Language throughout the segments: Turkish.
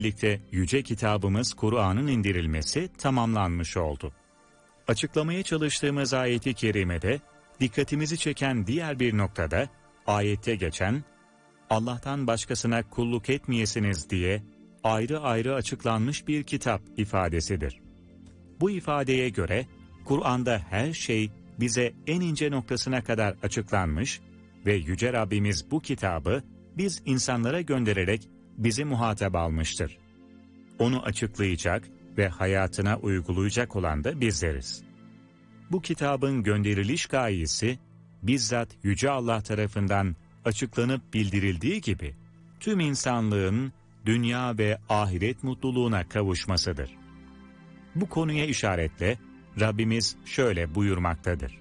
birlikte yüce kitabımız Kur'an'ın indirilmesi tamamlanmış oldu. Açıklamaya çalıştığımız ayeti kerimede dikkatimizi çeken diğer bir noktada ayette geçen Allah'tan başkasına kulluk etmeyesiniz diye ayrı ayrı açıklanmış bir kitap ifadesidir. Bu ifadeye göre Kur'an'da her şey bize en ince noktasına kadar açıklanmış ve Yüce Rabbimiz bu kitabı biz insanlara göndererek bizi muhatap almıştır. Onu açıklayacak ve hayatına uygulayacak olan da bizleriz. Bu kitabın gönderiliş gayesi bizzat Yüce Allah tarafından açıklanıp bildirildiği gibi tüm insanlığın dünya ve ahiret mutluluğuna kavuşmasıdır. Bu konuya işaretle Rabbimiz şöyle buyurmaktadır.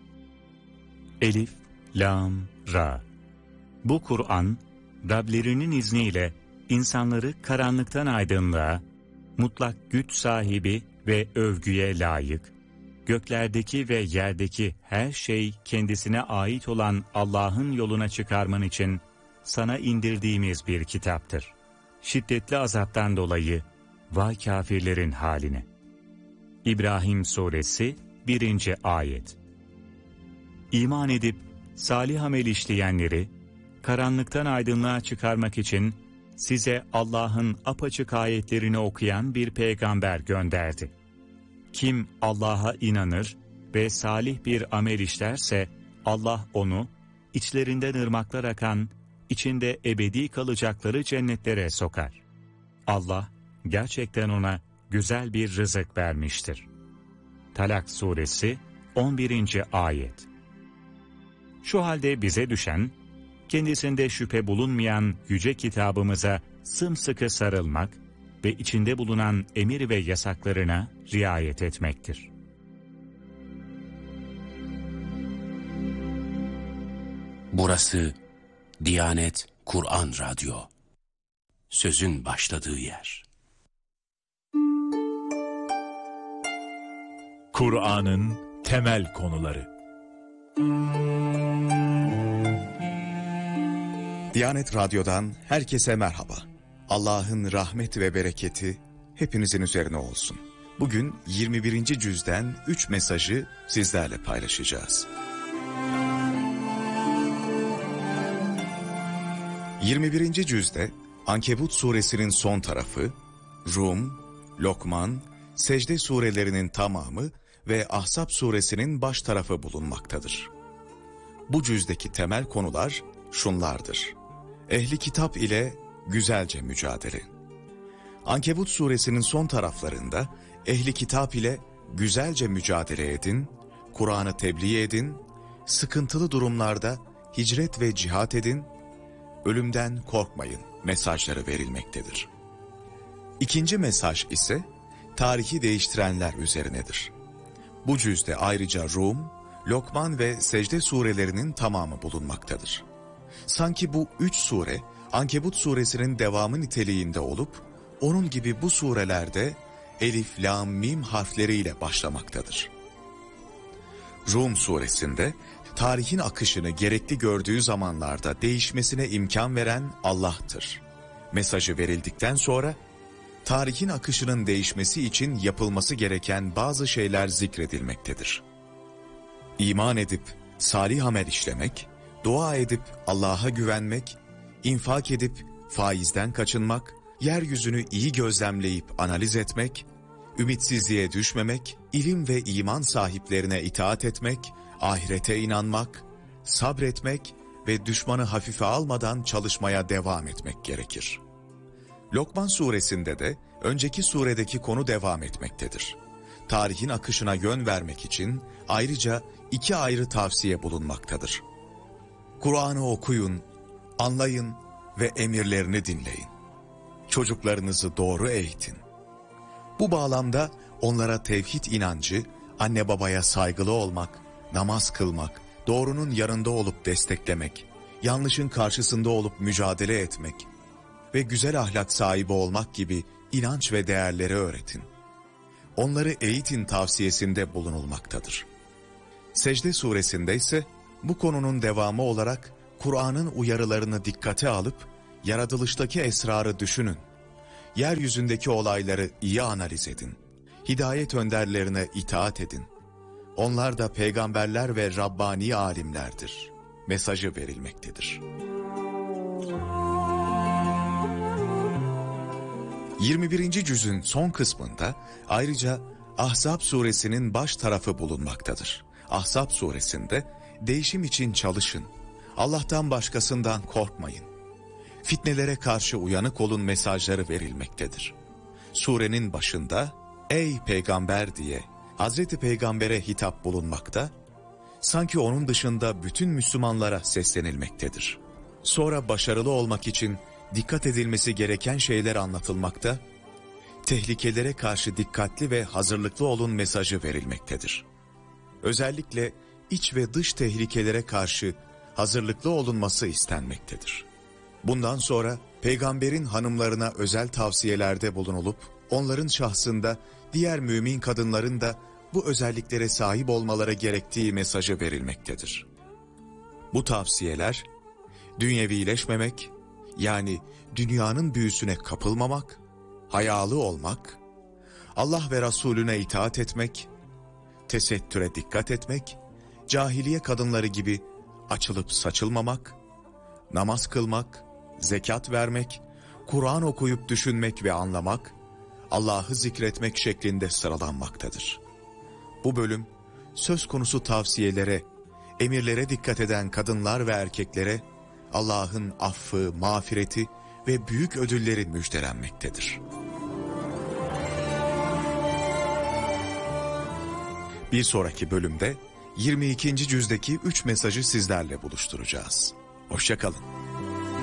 Elif, Lam, Ra. Bu Kur'an, Rablerinin izniyle insanları karanlıktan aydınlığa, mutlak güç sahibi ve övgüye layık, göklerdeki ve yerdeki her şey kendisine ait olan Allah'ın yoluna çıkarman için sana indirdiğimiz bir kitaptır. Şiddetli azaptan dolayı vay kafirlerin haline. İbrahim Suresi 1. Ayet. İman edip salih amel işleyenleri karanlıktan aydınlığa çıkarmak için size Allah'ın apaçık ayetlerini okuyan bir peygamber gönderdi. Kim Allah'a inanır ve salih bir amel işlerse Allah onu içlerinden ırmaklar akan, içinde ebedi kalacakları cennetlere sokar. Allah gerçekten ona güzel bir rızık vermiştir. Talak Suresi 11. Ayet. Şu halde bize düşen, kendisinde şüphe bulunmayan yüce kitabımıza sımsıkı sarılmak ve içinde bulunan emir ve yasaklarına riayet etmektir. Burası Diyanet Kur'an Radyo. Sözün başladığı yer. Kur'an'ın temel konuları. Diyanet Radyo'dan herkese merhaba. Allah'ın rahmeti ve bereketi hepinizin üzerine olsun. Bugün 21. cüzden 3 mesajı sizlerle paylaşacağız. 21. cüzde Ankebut suresinin son tarafı, Rum, Lokman, Secde surelerinin tamamı ve Ahzab suresinin baş tarafı bulunmaktadır. Bu cüzdeki temel konular şunlardır. Ehli kitap ile güzelce mücadele. Ankebut suresinin son taraflarında ehli kitap ile güzelce mücadele edin, Kur'an'ı tebliğ edin, sıkıntılı durumlarda hicret ve cihat edin, ölümden korkmayın mesajları verilmektedir. İkinci mesaj ise tarihi değiştirenler üzerinedir. Bu cüzde ayrıca Rum, Lokman ve Secde surelerinin tamamı bulunmaktadır. Sanki bu 3 sure Ankebut suresinin devamı niteliğinde olup, onun gibi bu surelerde Elif, Lam, Mim harfleriyle başlamaktadır. Rum suresinde tarihin akışını gerekli gördüğü zamanlarda değişmesine imkan veren Allah'tır. Mesajı verildikten sonra tarihin akışının değişmesi için yapılması gereken bazı şeyler zikredilmektedir. İman edip salih amel işlemek, dua edip Allah'a güvenmek, infak edip faizden kaçınmak, yeryüzünü iyi gözlemleyip analiz etmek, ümitsizliğe düşmemek, ilim ve iman sahiplerine itaat etmek, ahirete inanmak, sabretmek ve düşmanı hafife almadan çalışmaya devam etmek gerekir. Lokman suresinde de önceki suredeki konu devam etmektedir. Tarihin akışına yön vermek için ayrıca 2 ayrı tavsiye bulunmaktadır. Kur'an'ı okuyun, anlayın ve emirlerini dinleyin. Çocuklarınızı doğru eğitin. Bu bağlamda onlara tevhid inancı, anne babaya saygılı olmak, namaz kılmak, doğrunun yanında olup desteklemek, yanlışın karşısında olup mücadele etmek ve güzel ahlak sahibi olmak gibi inanç ve değerleri öğretin. Onları eğitin tavsiyesinde bulunulmaktadır. Secde suresinde ise bu konunun devamı olarak Kur'an'ın uyarılarını dikkate alıp yaratılıştaki esrarı düşünün. yeryüzündeki olayları iyi analiz edin. Hidayet önderlerine itaat edin. Onlar da peygamberler ve Rabbani alimlerdir mesajı verilmektedir. 21. cüzün son kısmında ayrıca Ahzab suresinin baş tarafı bulunmaktadır. Ahzab suresinde değişim için çalışın, Allah'tan başkasından korkmayın, fitnelere karşı uyanık olun mesajları verilmektedir. Surenin başında ey peygamber diye Hazreti Peygamber'e hitap bulunmakta, sanki onun dışında bütün Müslümanlara seslenilmektedir. Sonra başarılı olmak için dikkat edilmesi gereken şeyler anlatılmakta, tehlikelere karşı dikkatli ve hazırlıklı olun mesajı verilmektedir. Özellikle iç ve dış tehlikelere karşı hazırlıklı olunması istenmektedir. Bundan sonra peygamberin hanımlarına özel tavsiyelerde bulunulup, onların şahsında diğer mümin kadınların da bu özelliklere sahip olmaları gerektiği mesajı verilmektedir. Bu tavsiyeler, dünyevileşmemek, yani dünyanın büyüsüne kapılmamak, hayalı olmak, Allah ve Resulüne itaat etmek, tesettüre dikkat etmek, cahiliye kadınları gibi açılıp saçılmamak, namaz kılmak, zekat vermek, Kur'an okuyup düşünmek ve anlamak, Allah'ı zikretmek şeklinde sıralanmaktadır. Bu bölüm söz konusu tavsiyelere, emirlere dikkat eden kadınlar ve erkeklere Allah'ın affı, mağfireti ve büyük ödülleri müjdelenmektedir. Bir sonraki bölümde 22. cüzdeki 3 mesajı sizlerle buluşturacağız. Hoşça kalın.